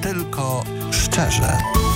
Tylko szczerze.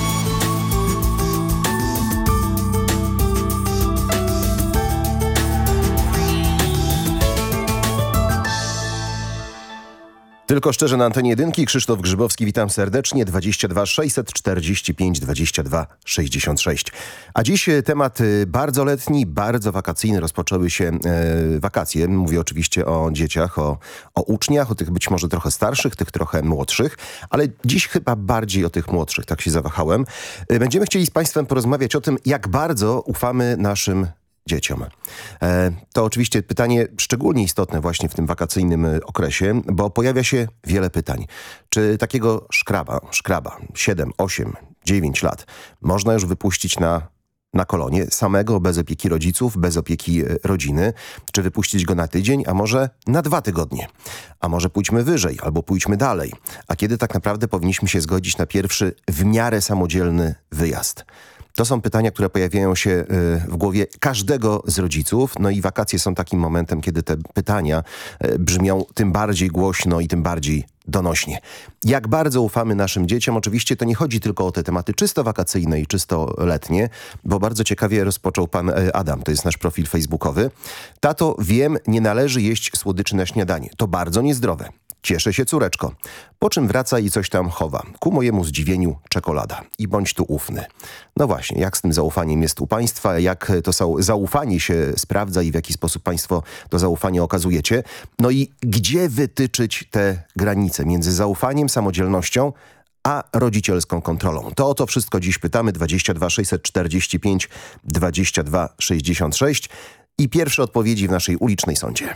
Tylko szczerze na antenie jedynki. Krzysztof Grzybowski, witam serdecznie. 22 645 22 66. A dziś temat bardzo letni, bardzo wakacyjny. Rozpoczęły się wakacje. Mówię oczywiście o dzieciach, o uczniach, o tych być może trochę starszych, tych trochę młodszych, ale dziś chyba bardziej o tych młodszych, tak się zawahałem. Będziemy chcieli z Państwem porozmawiać o tym, jak bardzo ufamy naszym dzieciom. To oczywiście pytanie szczególnie istotne właśnie w tym wakacyjnym okresie, bo pojawia się wiele pytań. Czy takiego szkraba 7, 8, 9 lat można już wypuścić na kolonie samego, bez opieki rodziców, bez opieki rodziny? Czy wypuścić go na tydzień, a może na 2 tygodnie? A może pójdźmy wyżej, albo pójdźmy dalej? A kiedy tak naprawdę powinniśmy się zgodzić na pierwszy w miarę samodzielny wyjazd? To są pytania, które pojawiają się w głowie każdego z rodziców. No i wakacje są takim momentem, kiedy te pytania brzmią tym bardziej głośno i tym bardziej donośnie. Jak bardzo ufamy naszym dzieciom? Oczywiście to nie chodzi tylko o te tematy czysto wakacyjne i czysto letnie, bo bardzo ciekawie rozpoczął pan Adam, to jest nasz profil facebookowy. Tato, wiem, nie należy jeść słodyczy na śniadanie. To bardzo niezdrowe. Cieszę się, córeczko. Po czym wraca i coś tam chowa. Ku mojemu zdziwieniu czekolada. I bądź tu ufny. No właśnie, jak z tym zaufaniem jest u państwa? Jak to zaufanie się sprawdza i w jaki sposób państwo to zaufanie okazujecie? No i gdzie wytyczyć te granice między zaufaniem, samodzielnością, a rodzicielską kontrolą? To o to wszystko dziś pytamy. 22 645 22 66. I pierwsze odpowiedzi w naszej ulicznej sądzie.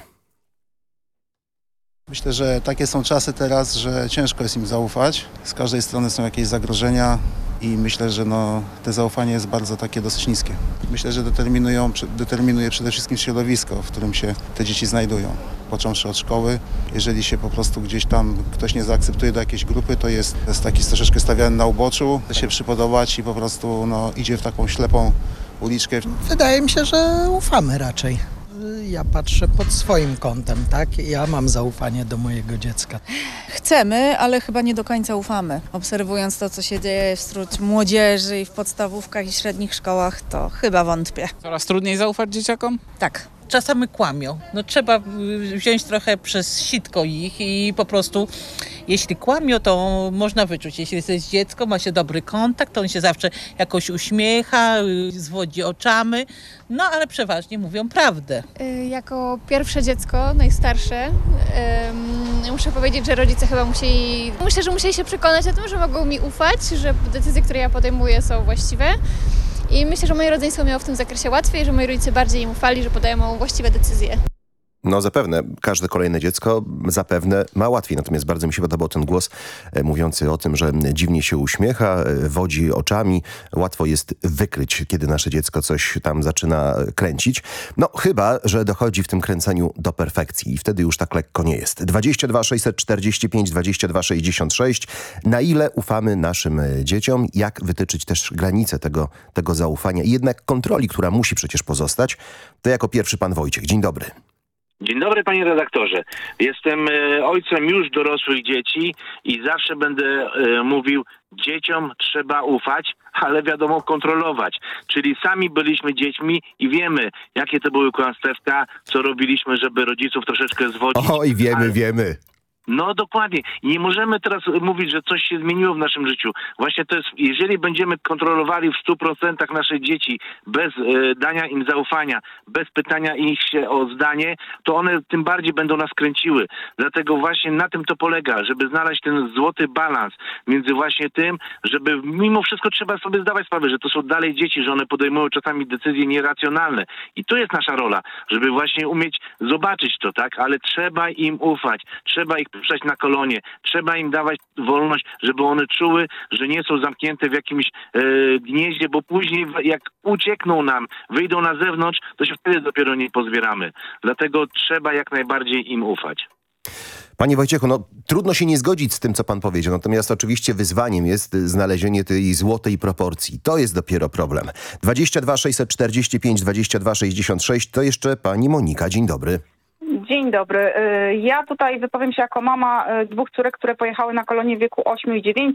Myślę, że takie są czasy teraz, że ciężko jest im zaufać. Z każdej strony są jakieś zagrożenia i myślę, że to zaufanie jest bardzo takie dosyć niskie. Myślę, że determinuje przede wszystkim środowisko, w którym się te dzieci znajdują. Począwszy od szkoły, jeżeli się po prostu gdzieś tam ktoś nie zaakceptuje do jakiejś grupy, to jest taki troszeczkę stawiany na uboczu, chce się przypodobać i po prostu idzie w taką ślepą uliczkę. Wydaje mi się, że ufamy raczej. Ja patrzę pod swoim kątem, tak? Ja mam zaufanie do mojego dziecka. Chcemy, ale chyba nie do końca ufamy. Obserwując to, co się dzieje wśród młodzieży i w podstawówkach i średnich szkołach, to chyba wątpię. Coraz trudniej zaufać dzieciakom? Tak. Czasami kłamią. Trzeba wziąć trochę przez sitko ich i po prostu, jeśli kłamią, to można wyczuć. Jeśli jest dziecko, ma się dobry kontakt, to on się zawsze jakoś uśmiecha, zwodzi oczami, ale przeważnie mówią prawdę. Jako pierwsze dziecko, najstarsze, muszę powiedzieć, że rodzice chyba musieli się przekonać o tym, że mogą mi ufać, że decyzje, które ja podejmuję, są właściwe. I myślę, że moje rodzeństwo miało w tym zakresie łatwiej, że moi rodzice bardziej im ufali, że podają właściwe decyzje. No zapewne, każde kolejne dziecko zapewne ma łatwiej. Natomiast bardzo mi się podobał ten głos mówiący o tym, że dziwnie się uśmiecha, wodzi oczami. Łatwo jest wykryć, kiedy nasze dziecko coś tam zaczyna kręcić. No chyba, że dochodzi w tym kręceniu do perfekcji i wtedy już tak lekko nie jest. 22 645 22 66. Na ile ufamy naszym dzieciom? Jak wytyczyć też granice tego zaufania i jednak kontroli, która musi przecież pozostać? To jako pierwszy pan Wojciech. Dzień dobry. Dzień dobry, panie redaktorze. Jestem ojcem już dorosłych dzieci i zawsze będę mówił, dzieciom trzeba ufać, ale wiadomo kontrolować. Czyli sami byliśmy dziećmi i wiemy, jakie to były kłamstewka, co robiliśmy, żeby rodziców troszeczkę zwodzić. Oj, wiemy. No dokładnie. I nie możemy teraz mówić, że coś się zmieniło w naszym życiu. Właśnie to jest, jeżeli będziemy kontrolowali w 100% nasze dzieci, bez dania im zaufania, bez pytania ich się o zdanie, to one tym bardziej będą nas kręciły. Dlatego właśnie na tym to polega, żeby znaleźć ten złoty balans między właśnie tym, żeby mimo wszystko trzeba sobie zdawać sprawę, że to są dalej dzieci, że one podejmują czasami decyzje nieracjonalne. I to jest nasza rola, żeby właśnie umieć zobaczyć to, tak? Ale trzeba im ufać, trzeba ich puszczać na kolonie. Trzeba im dawać wolność, żeby one czuły, że nie są zamknięte w jakimś gnieździe, bo później jak uciekną nam, wyjdą na zewnątrz, to się wtedy dopiero nie pozbieramy. Dlatego trzeba jak najbardziej im ufać. Panie Wojciechu, trudno się nie zgodzić z tym, co pan powiedział. Natomiast oczywiście wyzwaniem jest znalezienie tej złotej proporcji. To jest dopiero problem. 22 645 22 66 to jeszcze pani Monika. Dzień dobry. Dzień dobry. Ja tutaj wypowiem się jako mama 2 córek, które pojechały na kolonie w wieku 8 i 9